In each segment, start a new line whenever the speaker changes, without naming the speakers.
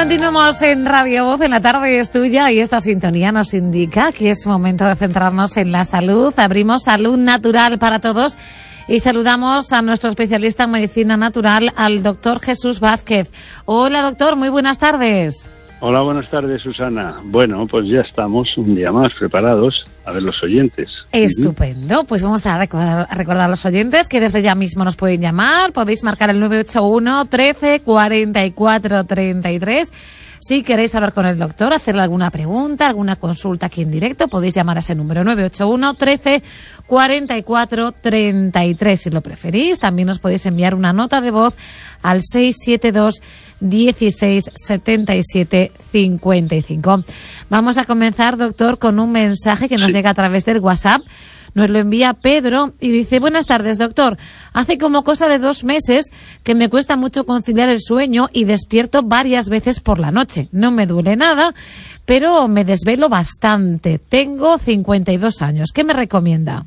Continuamos en Radio Voz, en la tarde es tuya y esta sintonía nos indica que es momento de centrarnos en la salud. Abrimos Salud Natural para Todos y saludamos a nuestro especialista en medicina natural, al doctor Jesús Vázquez. Hola doctor, muy buenas tardes.
Hola, buenas tardes, Susana. Bueno, pues ya estamos un día más preparados a ver los oyentes.
Estupendo. Pues vamos a recordar a los oyentes que desde ya mismo nos pueden llamar. Podéis marcar el 981 13 44 33. Si queréis hablar con el doctor, hacerle alguna pregunta, alguna consulta aquí en directo, podéis llamar a ese número 981 13 44 33. Si lo preferís, también os podéis enviar una nota de voz al 672 16 77 55. Vamos a comenzar, doctor, con un mensaje que nos llega a través del WhatsApp. Nos lo envía Pedro y dice: buenas tardes, doctor. Hace como cosa de 2 meses que me cuesta mucho conciliar el sueño y despierto varias veces por la noche. No me duele nada, pero me desvelo bastante. Tengo 52 años. ¿Qué me recomienda?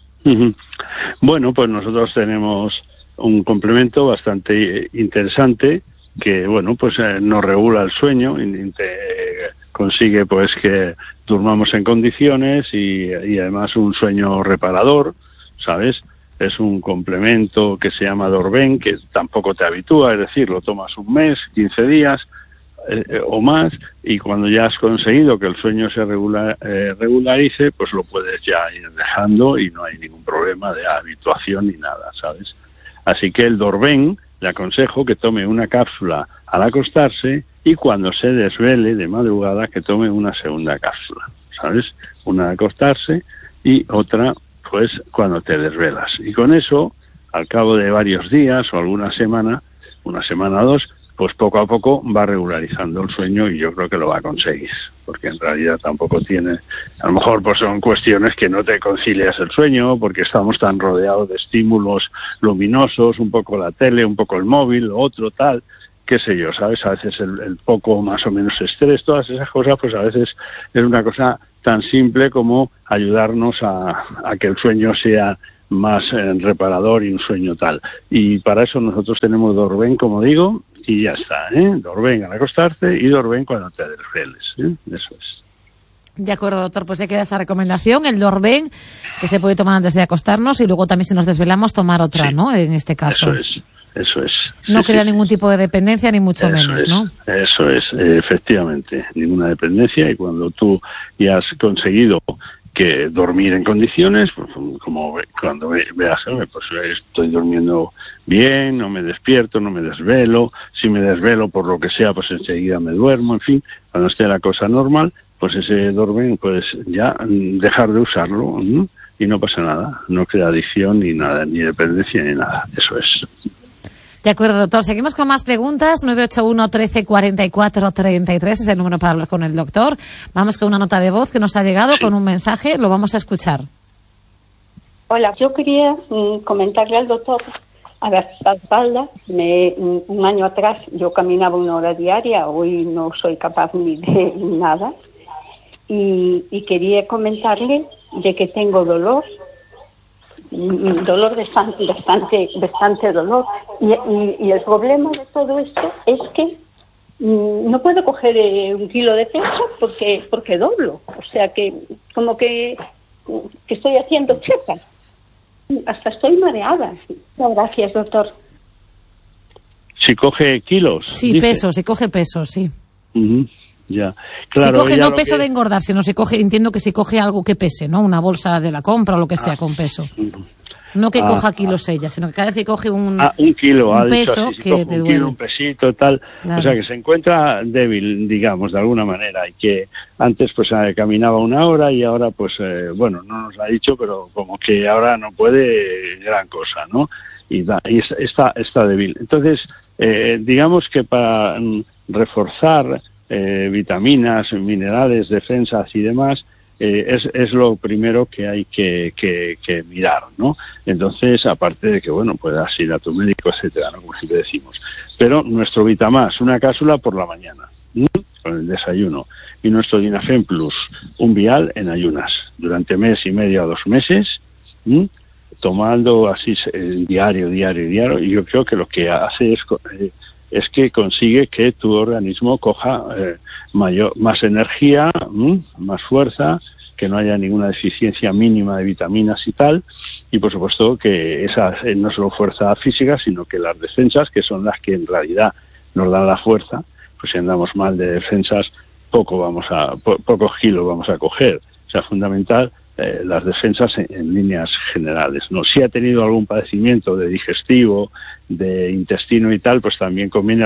Bueno, pues nosotros tenemos un complemento bastante interesante que, bueno, pues nos regula el sueño y consigue pues que durmamos en condiciones y además un sueño reparador, ¿sabes? Es un complemento que se llama Dorben, que tampoco te habitúa, es decir, lo tomas un mes, 15 días o más, y cuando ya has conseguido que el sueño se regularice, pues lo puedes ya ir dejando y no hay ningún problema de habituación ni nada, ¿sabes? Así que el Dorben, le aconsejo que tome una cápsula al acostarse y cuando se desvele de madrugada que tome una segunda cápsula, ¿sabes? Una al acostarse y otra pues cuando te desvelas. Y con eso, al cabo de varios días o alguna semana, 1 semana o 2, pues poco a poco va regularizando el sueño y yo creo que lo va a conseguir. Porque en realidad tampoco tiene... A lo mejor pues son cuestiones que no te concilias el sueño porque estamos tan rodeados de estímulos luminosos, un poco la tele, un poco el móvil, otro tal, qué sé yo, ¿sabes? A veces el poco más o menos estrés, todas esas cosas, pues a veces es una cosa tan simple como ayudarnos a que el sueño sea más reparador y un sueño tal. Y para eso nosotros tenemos Dorben, como digo, y ya está, Dorben al acostarte y Dorben cuando te desveles, eso es.
De acuerdo, doctor, pues ya queda esa recomendación, el Dorben, que se puede tomar antes de acostarnos y luego también si nos desvelamos tomar otra, sí, ¿no? En este caso.
Eso es.
No crea ningún tipo de dependencia ni mucho menos, ¿no?
Eso es, efectivamente, ninguna dependencia, y cuando tú ya has conseguido que dormir en condiciones, pues, como cuando veas, pues estoy durmiendo bien, no me despierto, no me desvelo, si me desvelo por lo que sea, pues enseguida me duermo, en fin, cuando esté la cosa normal, pues ese Dorben puedes ya dejar de usarlo, ¿no? Y no pasa nada, no crea adicción ni nada, ni dependencia ni nada, eso es.
De acuerdo, doctor. Seguimos con más preguntas. 981 13 44 33 es el número para hablar con el doctor. Vamos con una nota de voz que nos ha llegado con un mensaje. Lo vamos a escuchar.
Hola, yo quería comentarle al doctor, a la espalda, un año atrás yo caminaba 1 hora diaria, hoy no soy capaz ni de nada. Y quería comentarle de que tengo dolor bastante dolor, y el problema de todo esto es que no puedo coger 1 kilo de peso porque doblo, o sea que como que estoy haciendo chepa, hasta estoy mareada. Gracias, doctor.
Si coge kilos.
Sí, dice. Peso, si coge peso, sí.
Ya, claro.
Si coge no peso de engordar, sino si coge, entiendo que si coge algo que pese, ¿no? Una bolsa de la compra o lo que sea con peso. No que coja kilos ella, sino que cada vez que coge un
kilo,
un peso
así, si
que
coge
te duele.
Kilo, un pesito, tal. Claro. O sea, que se encuentra débil, digamos, de alguna manera, y que antes pues caminaba 1 hora y ahora pues, bueno, no nos lo ha dicho, pero como que ahora no puede gran cosa, ¿no? Y está débil. Entonces, digamos que para reforzar vitaminas, minerales, defensas y demás, es lo primero que hay que mirar, ¿no? Entonces, aparte de que, bueno, puedas ir a tu médico, etcétera, ¿no? Como siempre decimos. Pero nuestro Vitamás, una cápsula por la mañana, con el desayuno, y nuestro Dinafen Plus, un vial en ayunas, durante 1 mes y medio a 2 meses, tomando así diario, y yo creo que lo que hace es es que consigue que tu organismo coja más energía, más fuerza, que no haya ninguna deficiencia mínima de vitaminas y tal, y por supuesto que esa no solo fuerza física, sino que las defensas, que son las que en realidad nos dan la fuerza, pues si andamos mal de defensas, pocos kilos vamos a coger. O sea, fundamental las defensas en líneas generales, ¿no? Si ha tenido algún padecimiento de digestivo, de intestino y tal, pues también conviene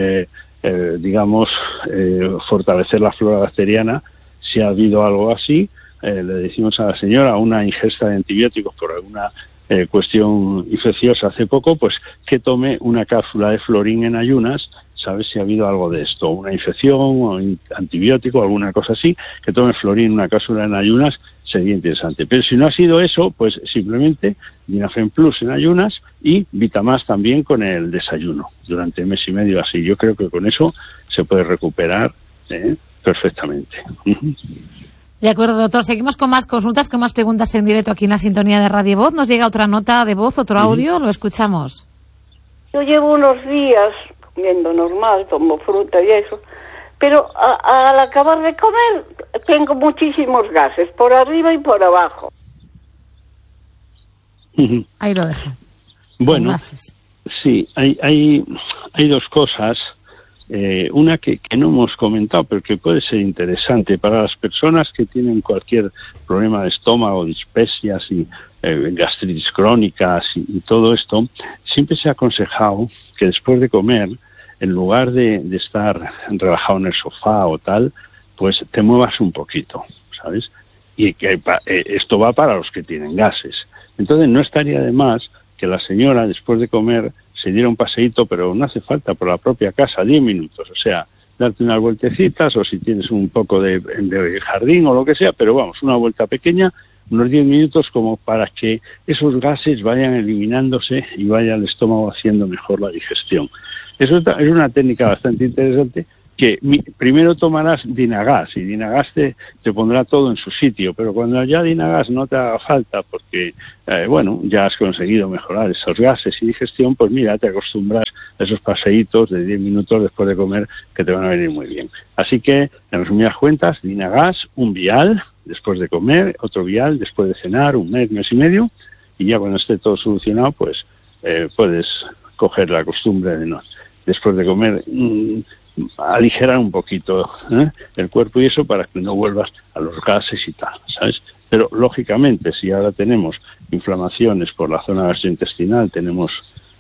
fortalecer la flora bacteriana. Si ha habido algo así, le decimos a la señora una ingesta de antibióticos por alguna cuestión infecciosa hace poco, pues que tome una cápsula de florín en ayunas, ¿sabes si ha habido algo de esto? Una infección o antibiótico, alguna cosa así, que tome florín, una cápsula en ayunas, sería interesante. Pero si no ha sido eso, pues simplemente Dinafen Plus en ayunas y Vitamás también con el desayuno, durante mes y medio así. Yo creo que con eso se puede recuperar perfectamente.
De acuerdo, doctor. Seguimos con más consultas, con más preguntas en directo aquí en la sintonía de Radio Voz. Nos llega otra nota de voz, otro audio, lo escuchamos.
Yo llevo unos días comiendo normal, tomo fruta y eso, pero al acabar de comer tengo muchísimos gases, por arriba y por abajo.
Ahí lo dejo.
Bueno, sí, hay dos cosas. Una que no hemos comentado, pero que puede ser interesante para las personas que tienen cualquier problema de estómago, dispepsias y gastritis crónicas y todo esto. Siempre se ha aconsejado que después de comer, en lugar de estar relajado en el sofá o tal, pues te muevas un poquito, ¿sabes? Y que esto va para los que tienen gases. Entonces no estaría de más que la señora, después de comer, se diera un paseíto, pero no hace falta, por la propia casa, 10 minutos. O sea, darte unas vueltecitas, o si tienes un poco de jardín o lo que sea, pero vamos, una vuelta pequeña, unos 10 minutos, como para que esos gases vayan eliminándose y vaya el estómago haciendo mejor la digestión. Eso es una técnica bastante interesante, que primero tomarás Dinagas, y Dinagas te pondrá todo en su sitio, pero cuando ya Dinagas no te haga falta, porque, ya has conseguido mejorar esos gases y digestión, pues mira, te acostumbras a esos paseitos de 10 minutos después de comer, que te van a venir muy bien. Así que, en resumidas cuentas, Dinagas, un vial después de comer, otro vial después de cenar, un mes y medio, y ya cuando esté todo solucionado, pues puedes coger la costumbre de después de comer, aligerar un poquito el cuerpo y eso, para que no vuelvas a los gases y tal, ¿sabes? Pero lógicamente, si ahora tenemos inflamaciones por la zona gastrointestinal, tenemos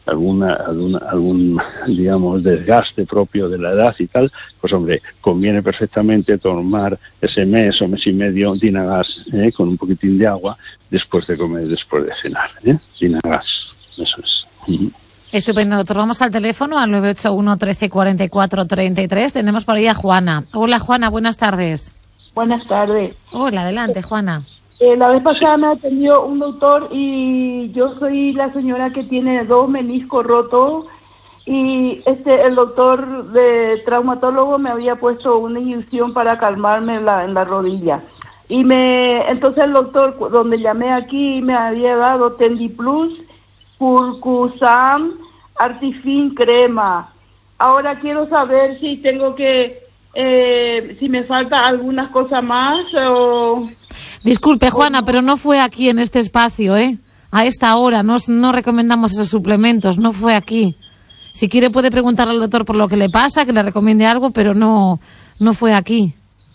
algún digamos desgaste propio de la edad y tal, pues hombre, conviene perfectamente tomar ese mes o mes y medio Dinagas con un poquitín de agua después de comer, después de cenar, Dinagas, eso es.
Estupendo, doctor. Vamos al teléfono, al 981 13 44 33. Tenemos por ahí a Juana. Hola, Juana, buenas tardes.
Buenas tardes.
Hola, adelante, Juana.
La vez pasada me atendió un doctor y yo soy la señora que tiene 2 meniscos rotos y el doctor de traumatólogo me había puesto una inyección para calmarme en la rodilla. Y entonces el doctor, donde llamé aquí, me había dado Tendiplus, Pulcusam, Artifin crema. Ahora quiero saber si tengo si me falta algunas cosas más o...
Disculpe, Juana, pero no fue aquí en este espacio, A esta hora no recomendamos esos suplementos, no fue aquí. Si quiere puede preguntarle al doctor por lo que le pasa, que le recomiende algo, pero no fue aquí.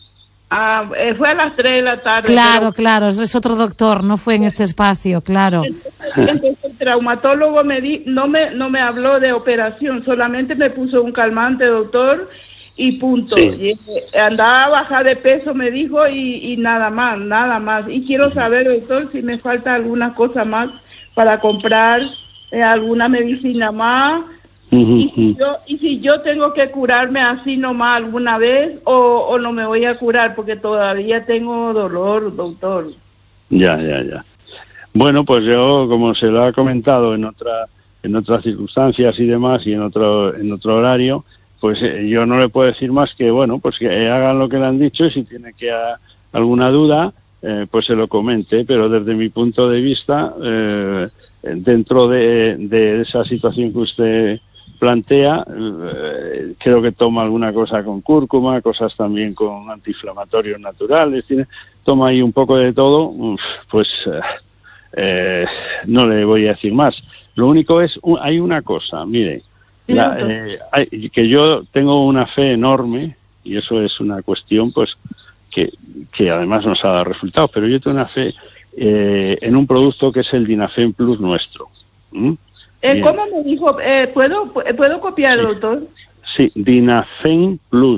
Fue a las 3 de la tarde.
Claro, es otro doctor, no fue en este espacio, claro.
Entonces el traumatólogo no me habló de operación, solamente me puso un calmante, doctor, y punto. Sí. Y andaba a bajar de peso, me dijo, y nada más. Y quiero saber, doctor, si me falta alguna cosa más para comprar, alguna medicina más. Y si yo tengo que curarme así nomás alguna vez o no me voy a curar porque todavía tengo dolor, doctor.
Ya. Bueno, pues yo, como se lo ha comentado en otras circunstancias y demás y en otro horario, pues yo no le puedo decir más que, bueno, pues que hagan lo que le han dicho y si tiene alguna duda, pues se lo comente, pero desde mi punto de vista, dentro de esa situación que usted plantea, creo que toma alguna cosa con cúrcuma, cosas también con antiinflamatorios naturales, toma ahí un poco de todo, pues no le voy a decir más. Lo único es, hay una cosa, mire, que yo tengo una fe enorme, y eso es una cuestión pues que además nos ha dado resultados, pero yo tengo una fe en un producto que es el Dinafen Plus nuestro.
¿Cómo me dijo? ¿Puedo copiar,
sí,
doctor?
Sí, Dinafen Plus.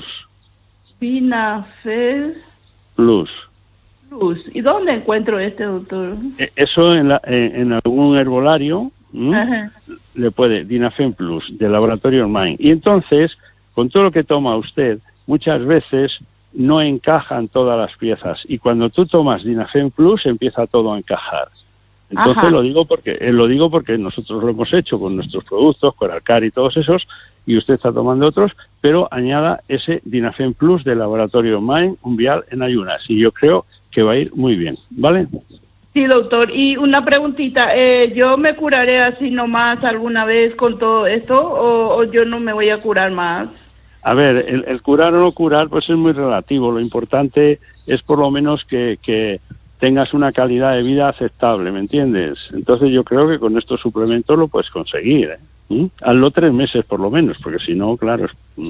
Dinafen
Plus.
¿Y dónde encuentro este, doctor?
Eso en algún herbolario le puede, Dinafen Plus, de Laboratorio Mind. Y entonces, con todo lo que toma usted, muchas veces no encajan todas las piezas. Y cuando tú tomas Dinafen Plus, empieza todo a encajar. Entonces lo digo porque nosotros lo hemos hecho con nuestros productos, con Alcar y todos esos, y usted está tomando otros, pero añada ese Dinafen Plus de Laboratorio Mind, un vial en ayunas, y yo creo que va a ir muy bien, ¿vale?
Sí, doctor. Y una preguntita, ¿yo me curaré así nomás alguna vez con todo esto o yo no me voy a curar más?
A ver, el curar o no curar pues es muy relativo. Lo importante es por lo menos que tengas una calidad de vida aceptable, ¿me entiendes? Entonces yo creo que con estos suplementos lo puedes conseguir, ¿eh? Hazlo 3 meses por lo menos, porque si no, claro,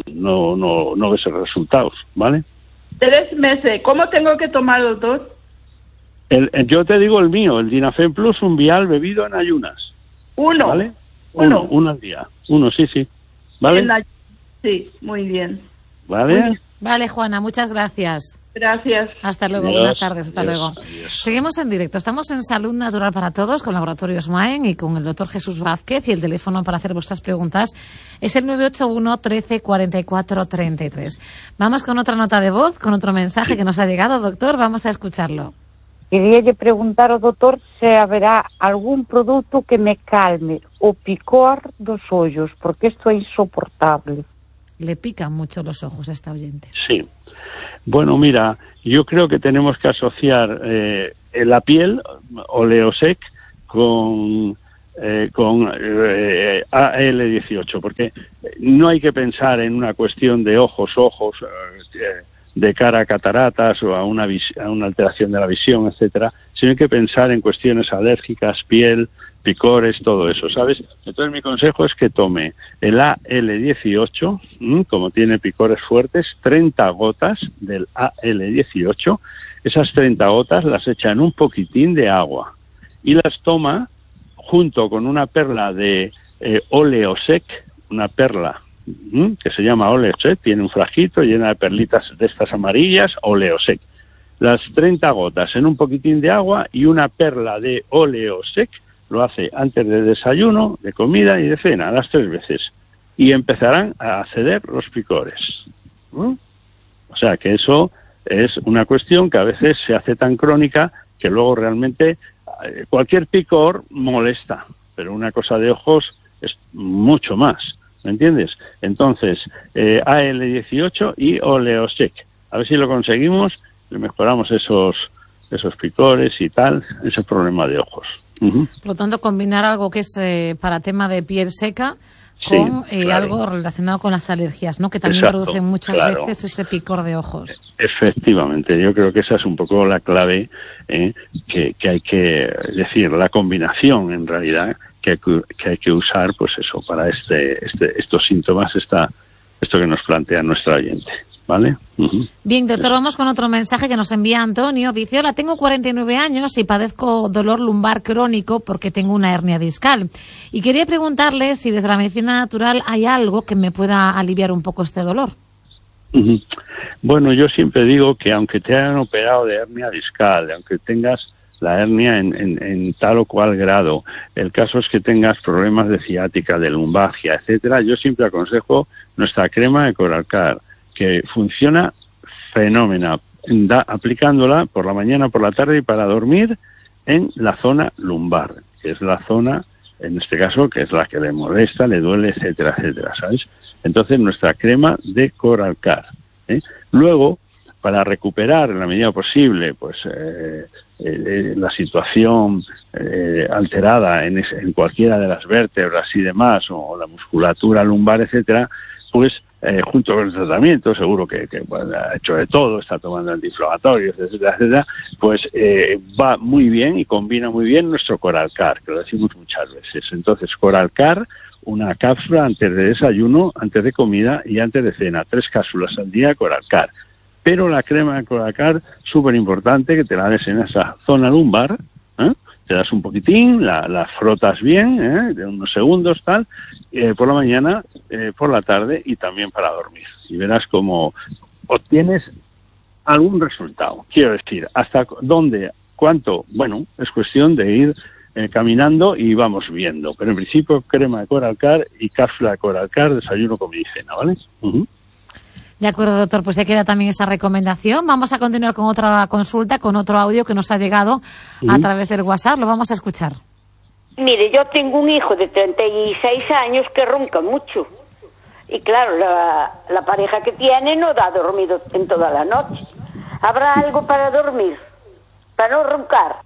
no ves resultados, ¿vale?
3 meses. ¿Cómo tengo que tomar, doctor?
Yo te digo el mío, el Dinafen Plus, un vial bebido en ayunas.
¿Uno?
¿Vale? Uno al día. Sí. ¿Vale?
Sí, muy bien.
¿Vale?
Muy bien.
Vale, Juana, muchas gracias.
Gracias.
Hasta luego,
Adiós,
buenas tardes, hasta
adiós,
luego.
adiós.
Seguimos en directo, estamos en Salud Natural para Todos con Laboratorios Maen y con el doctor Jesús Vázquez, y el teléfono para hacer vuestras preguntas es el 981 13 44 33. Vamos con otra nota de voz, con otro mensaje que nos ha llegado, doctor, vamos a escucharlo.
Quería lle preguntar ao doutor se haberá algún produto que me calme o picor dos ollos, porque isto é insoportable.
Le pican mucho los ojos a esta oyente.
Sí. Bueno, mira, yo creo que tenemos que asociar la piel, Oleosec, con AL18, porque no hay que pensar en una cuestión de ojos, de cara a cataratas o a una alteración de la visión, etcétera, sino hay que pensar en cuestiones alérgicas, piel, picores, todo eso, ¿sabes? Entonces mi consejo es que tome el AL18, como tiene picores fuertes, 30 gotas del AL18, esas 30 gotas las echa en un poquitín de agua y las toma junto con una perla de Oleosec, una perla que se llama Oleosec, tiene un frasquito lleno de perlitas de estas amarillas, Oleosec. Las 30 gotas en un poquitín de agua y una perla de Oleosec, lo hace antes de desayuno, de comida y de cena, las 3 veces. Y empezarán a ceder los picores. O sea que eso es una cuestión que a veces se hace tan crónica que luego realmente cualquier picor molesta, pero una cosa de ojos es mucho más. ¿Me entiendes? Entonces, AL18 y Oleosec. A ver si lo conseguimos y mejoramos esos picores y tal, ese problema de ojos.
Por lo tanto, combinar algo que es para tema de piel seca con algo relacionado con las alergias, ¿no? Que también producen muchas veces ese picor de ojos.
Efectivamente, yo creo que esa es un poco la clave que hay que decir, la combinación en realidad que hay que usar, pues eso, para estos síntomas, esto que nos plantea nuestra oyente, ¿vale?
Bien, doctor, vamos con otro mensaje que nos envía Antonio. Dice, hola, tengo 49 años y padezco dolor lumbar crónico porque tengo una hernia discal. Y quería preguntarle si desde la medicina natural hay algo que me pueda aliviar un poco este dolor.
Bueno, yo siempre digo que aunque te hayan operado de hernia discal, aunque tengas la hernia en tal o cual grado, el caso es que tengas problemas de ciática, de lumbalgia, etcétera, yo siempre aconsejo nuestra crema de Coralcar, que funciona fenomenal, aplicándola por la mañana, por la tarde y para dormir en la zona lumbar, que es la zona, en este caso, que es la que le molesta, le duele, etcétera, etcétera, ¿sabes? Entonces, nuestra crema de Coralcar. Luego, para recuperar en la medida posible pues la situación alterada en cualquiera de las vértebras y demás, o la musculatura lumbar, etcétera, pues junto con el tratamiento, seguro que bueno, ha hecho de todo, está tomando antiinflamatorios, etcétera, etcétera, pues va muy bien y combina muy bien nuestro Coralcar, que lo decimos muchas veces. Entonces, Coralcar, una cápsula antes de desayuno, antes de comida y antes de cena, 3 cápsulas al día, Coralcar. Pero la crema de Coralcar, súper importante, que te la des en esa zona lumbar, te das un poquitín, la frotas bien, de unos segundos, tal, por la mañana, por la tarde y también para dormir. Y verás cómo obtienes algún resultado. Quiero decir, hasta dónde, cuánto, bueno, es cuestión de ir caminando y vamos viendo. Pero en principio, crema de Coralcar y cápsula de Coralcar, desayuno, comida y cena, ¿vale?
De acuerdo, doctor, pues ya queda también esa recomendación. Vamos a continuar con otra consulta, con otro audio que nos ha llegado a través del WhatsApp. Lo vamos a escuchar.
Mire, yo tengo un hijo de 36 años que ronca mucho. Y claro, la pareja que tiene no da dormido en toda la noche. ¿Habrá algo para dormir? Para no roncar.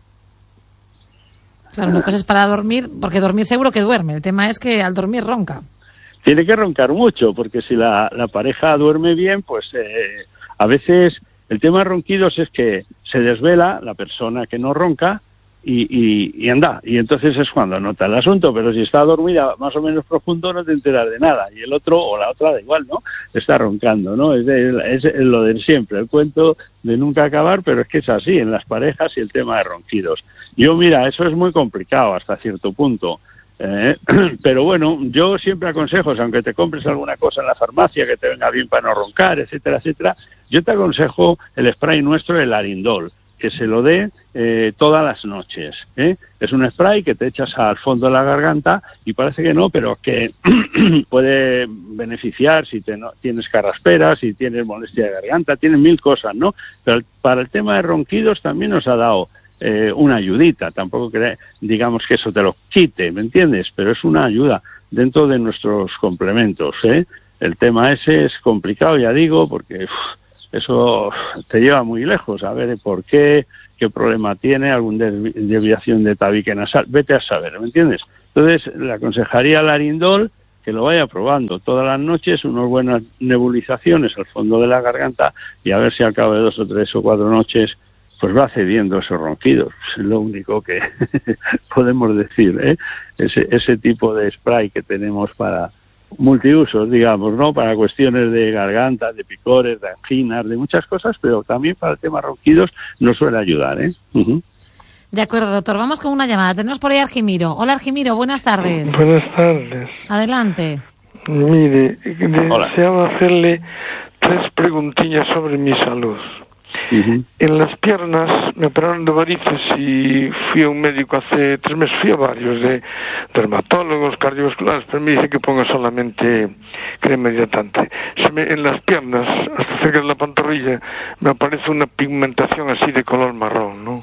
Claro, una cosa es para dormir, porque dormir seguro que duerme. El tema es que al dormir ronca.
Tiene que roncar mucho, porque si la pareja duerme bien, pues a veces el tema de ronquidos es que se desvela la persona que no ronca y anda. Y entonces es cuando nota el asunto, pero si está dormida más o menos profundo no te enteras de nada. Y el otro o la otra da igual, ¿no? Está roncando, ¿no? Es lo de siempre, el cuento de nunca acabar, pero es que es así en las parejas y el tema de ronquidos. Yo, mira, eso es muy complicado hasta cierto punto. Pero bueno, yo siempre aconsejo, aunque te compres alguna cosa en la farmacia que te venga bien para no roncar, etcétera, etcétera, yo te aconsejo el spray nuestro, el Arindol, que se lo dé todas las noches. Es un spray que te echas al fondo de la garganta y parece que no, pero que puede beneficiar si tienes carrasperas, si tienes molestia de garganta, tienes 1000 cosas, ¿no? Pero para el tema de ronquidos también nos ha dado una ayudita, tampoco digamos que eso te lo quite, ¿me entiendes? Pero es una ayuda dentro de nuestros complementos, El tema ese es complicado, ya digo, porque eso te lleva muy lejos, a ver por qué problema tiene, alguna desviación de tabique nasal, vete a saber, ¿me entiendes? Entonces, le aconsejaría al Arindol que lo vaya probando todas las noches, unas buenas nebulizaciones al fondo de la garganta y a ver si al cabo de 2 o 3 o 4 noches pues va cediendo esos ronquidos. Es lo único que podemos decir, ese tipo de spray que tenemos para multiusos, digamos, ¿no? Para cuestiones de garganta, de picores, de anginas, de muchas cosas, pero también para el tema ronquidos nos suele ayudar,
De acuerdo, doctor. Vamos con una llamada. Tenemos por ahí a Argimiro. Hola, Argimiro. Buenas tardes.
Buenas tardes.
Adelante.
Mire, deseaba hacerle 3 preguntillas sobre mi salud. En las piernas me operaron de varices y fui a un médico hace 3 meses, fui a varios, de dermatólogos, cardiovasculares, pero me dice que ponga solamente crema hidratante. En las piernas, hasta cerca de la pantorrilla, me aparece una pigmentación así de color marrón, ¿no?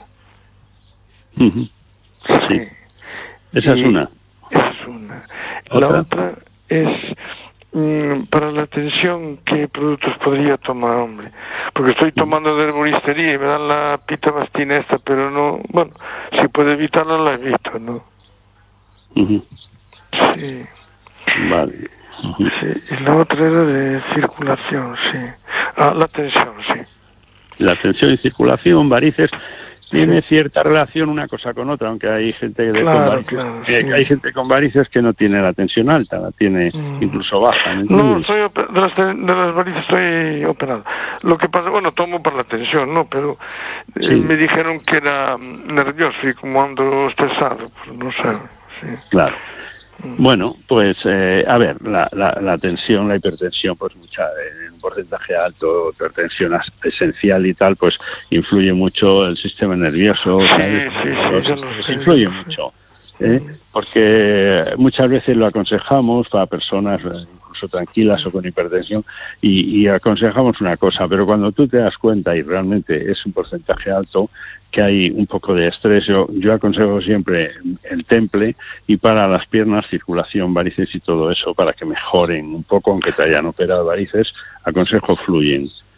Sí. Esa es una.
La otra es para la tensión, ¿qué productos podría tomar, hombre? Porque estoy tomando de herboristería y me dan la pitavastina esta, pero no, bueno, si puedo evitarla, la evito, ¿no? Sí.
Vale.
Sí, y la otra era de circulación, sí. La tensión, sí.
La tensión y circulación, varices, tiene cierta relación una cosa con otra, aunque hay gente hay gente con varices que no tiene la tensión alta, la tiene incluso baja.
No, de las varices estoy operado. Lo que pasa, bueno, tomo para la tensión, ¿no? Pero me dijeron que era nervioso y como ando estresado, pues no sé. Sí.
Claro. Bueno, pues a ver, la tensión, la hipertensión, pues en un porcentaje alto, hipertensión esencial y tal, pues influye mucho el sistema nervioso, influye mucho, porque muchas veces lo aconsejamos para personas incluso tranquilas o con hipertensión y aconsejamos una cosa, pero cuando tú te das cuenta y realmente es un porcentaje alto, que hay un poco de estrés, yo aconsejo siempre el temple y para las piernas circulación, varices y todo eso para que mejoren un poco, aunque te hayan operado varices, aconsejo fluyen.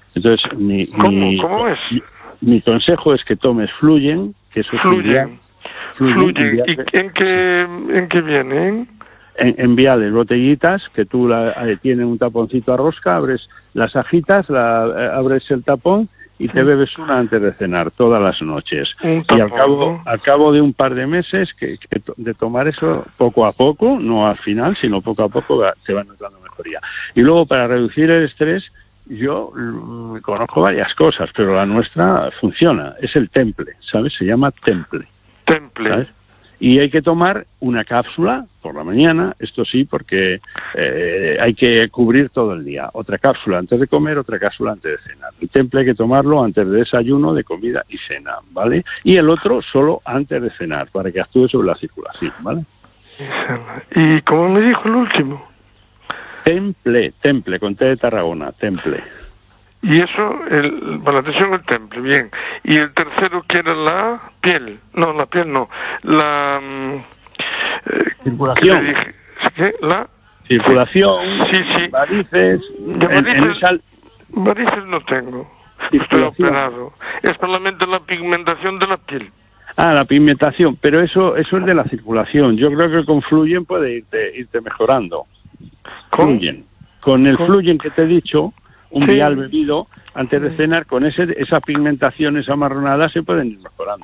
Entonces,
¿Cómo es?
Mi consejo es que tomes Fluyen, que eso
Fluyen. ¿Y en qué vienen?
En viales, botellitas, que tú tienen un taponcito a rosca, abres las agitas, abres el tapón y te bebes una antes de cenar, todas las noches. Y al cabo de un par de meses de tomar eso poco a poco, no al final, sino poco a poco, te va notando mejoría. Y luego, para reducir el estrés, yo conozco varias cosas, pero la nuestra funciona. Es el Temple, ¿sabes? Se llama Temple. ¿Sabes? Y hay que tomar una cápsula por la mañana, esto sí, porque hay que cubrir todo el día. Otra cápsula antes de comer, otra cápsula antes de cenar. El Temple hay que tomarlo antes de desayuno, de comida y cena, ¿vale? Y el otro solo antes de cenar, para que actúe sobre la circulación, ¿vale?
¿Y cómo me dijo el último?
Temple, con T de Tarragona, Temple.
Y eso, para la tensión, el Temple, bien. Y el tercero, que era la piel. No, la piel no. La
circulación.
¿Qué? La
circulación.
Sí.
Varices.
Varices no tengo. Estoy operado. Es solamente la pigmentación de la piel.
La pigmentación. Pero eso es de la circulación. Yo creo que con Fluyen puede irte mejorando. Con el Fluyen que te he dicho, un vial bebido antes de cenar, con esa pigmentación, esa marronada, se pueden ir mejorando.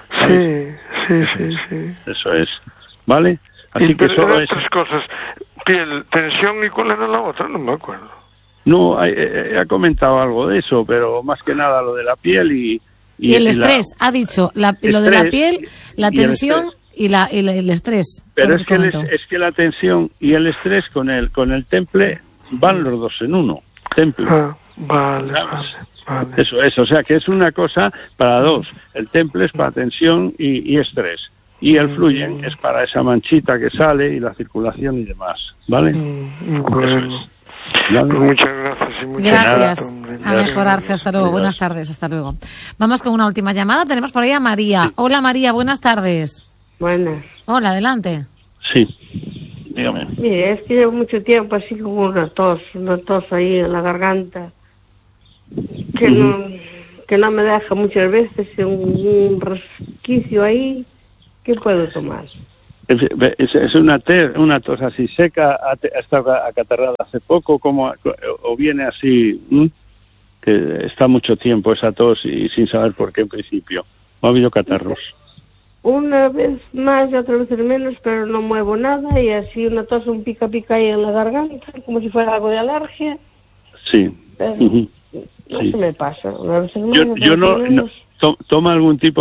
Sí.
Eso es. ¿Vale? Así que solo es...
tres cosas. Piel, tensión, ¿y cuál era la otra? No me acuerdo.
No, ha comentado algo de eso, pero más que nada lo de la piel y
el estrés. Ha dicho lo de la piel, la tensión y el estrés.
Pero es que la tensión y el estrés con el Temple van los dos en uno. Temple.
Vale.
Eso es, o sea que es una cosa para dos. El Temple es para tensión y estrés. Y el Fluyen es para esa manchita que sale y la circulación y demás. ¿Vale?
Bueno.
Eso es. ¿Vale?
Pues muchas gracias.
Gracias. A mejorarse. Hasta luego. Buenas tardes. Hasta luego. Vamos con una última llamada. Tenemos por ahí a María. Sí. Hola, María. Buenas tardes.
Buenas.
Hola, adelante.
Sí. Dígame.
Mire, es que llevo mucho tiempo así con una tos ahí en la garganta, que no me deja muchas veces, un resquicio ahí. ¿Qué puedo tomar?
Es una tos así seca, ha estado acatarrada hace poco, o viene así, que está mucho tiempo esa tos y sin saber por qué en principio. ¿O ha habido catarros?
Una vez más y otra vez menos, pero no muevo nada y así una tos, un pica ahí en la garganta, como si fuera algo de alergia.
Sí.
Pero no se me pasa. Una vez más,
yo no toma algún tipo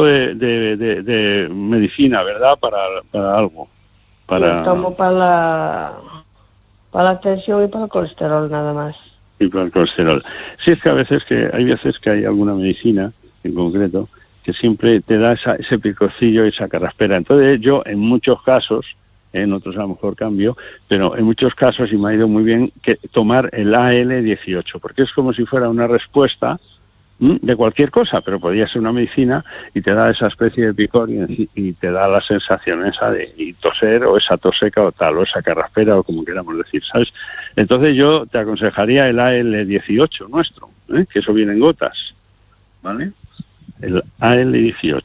de medicina, ¿verdad? Para algo.
Yo tomo para la tensión y para el colesterol nada más.
Y para el colesterol. Sí, es que hay veces que hay alguna medicina en concreto que siempre te da ese picorcillo y esa carraspera. Entonces yo, en muchos casos, en otros a lo mejor cambio, pero en muchos casos, y me ha ido muy bien, que tomar el AL18, porque es como si fuera una respuesta de cualquier cosa, pero podría ser una medicina y te da esa especie de picor y te da la sensación esa de toser, o esa tos seca o tal, o esa carraspera, o como queramos decir, ¿sabes? Entonces yo te aconsejaría el AL18 nuestro, que eso viene en gotas, ¿vale? El AL18.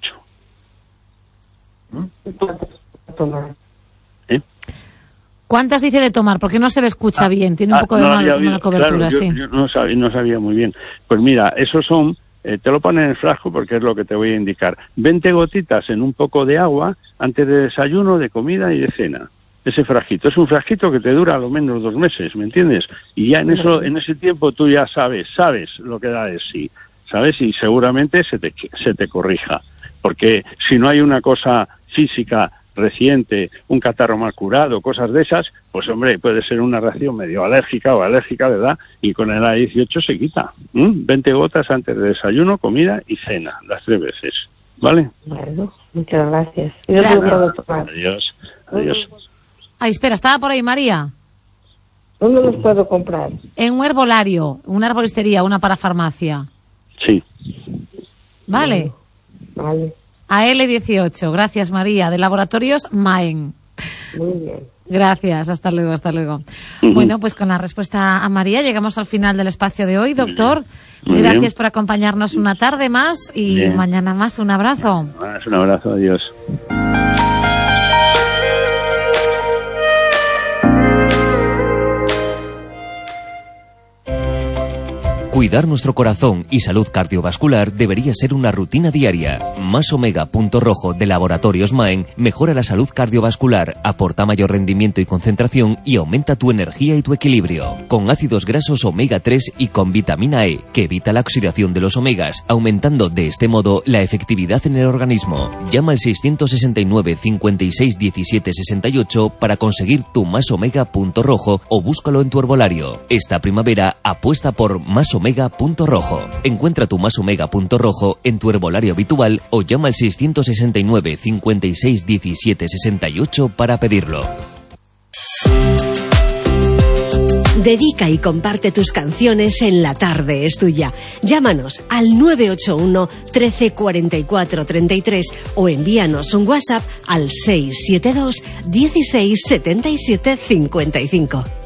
¿Cuántas dice de tomar? Porque no se le escucha bien, tiene un poco de mala cobertura,
claro,
sí.
Yo no sabía muy bien. Pues mira, esos son, te lo ponen en el frasco porque es lo que te voy a indicar. 20 gotitas en un poco de agua antes de desayuno, de comida y de cena. Ese frasquito. Es un frasquito que te dura a lo menos 2 meses, ¿me entiendes? Y ya en ese tiempo tú ya sabes lo que da de sí. ¿Sabes? Y seguramente se te corrija. Porque si no hay una cosa física reciente, un catarro mal curado, cosas de esas, pues hombre, puede ser una reacción medio alérgica o alérgica, ¿verdad? Y con el A18 se quita. 20 gotas antes de desayuno, comida y cena, las 3 veces. ¿Vale?
Bueno, muchas gracias.
Adiós.
Ay, espera, estaba por ahí María.
¿Dónde los puedo comprar?
En un herbolario, una herboristería, una parafarmacia.
Sí.
Vale.
AL18, gracias María, de Laboratorios Maen.
Muy bien.
Gracias, hasta luego, hasta luego. Bueno, pues con la respuesta a María llegamos al final del espacio de hoy, doctor. Gracias por acompañarnos una tarde más y mañana más. Un abrazo.
Un abrazo, adiós.
Cuidar nuestro corazón y salud cardiovascular debería ser una rutina diaria. Más Omega Punto Rojo de Laboratorios Maen mejora la salud cardiovascular, aporta mayor rendimiento y concentración y aumenta tu energía y tu equilibrio. Con ácidos grasos omega 3 y con vitamina E, que evita la oxidación de los omegas, aumentando de este modo la efectividad en el organismo. Llama al 669 56 17 68 para conseguir tu Más Omega Punto Rojo o búscalo en tu herbolario. Esta primavera apuesta por Más Omega Punto Rojo. Encuentra tu Más Omega Punto Rojo en tu herbolario habitual o llama al 669 56 17 68 para pedirlo.
Dedica y comparte tus canciones en La Tarde es Tuya. Llámanos al 981 13 44 33 o envíanos un WhatsApp al 672 16 77 55.